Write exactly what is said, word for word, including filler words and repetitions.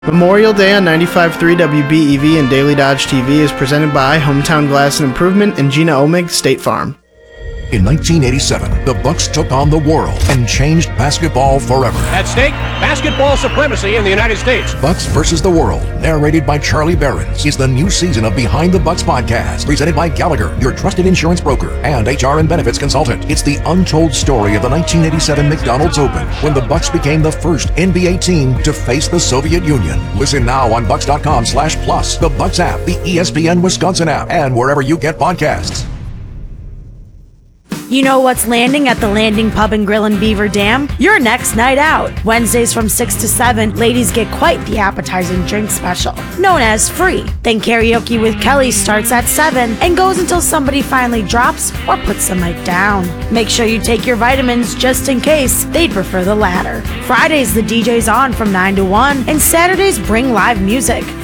Memorial Day on ninety-five point three W B E V and Daily Dodge T V is presented by Hometown Glass and Improvement and Gina Omig State Farm. In nineteen eighty-seven, the Bucks took on the world and changed basketball forever. At stake, basketball supremacy in the United States. Bucks versus the World, narrated by Charlie Behrens, is the new season of Behind the Bucks podcast, presented by Gallagher, your trusted insurance broker and H R and benefits consultant. It's the untold story of the nineteen eighty-seven McDonald's Open, when the Bucks became the first N B A team to face the Soviet Union. Listen now on bucks.com slash plus, the Bucks app, the E S P N Wisconsin app, and wherever you get podcasts. You know what's landing at the Landing Pub and Grill in Beaver Dam? Your next night out. Wednesdays from six to seven, ladies get quite the appetizing drink special, known as free. Then karaoke with Kelly starts at seven and goes until somebody finally drops or puts the mic down. Make sure you take your vitamins just in case they'd prefer the latter. Fridays, the D J's on from nine to one, and Saturdays bring live music.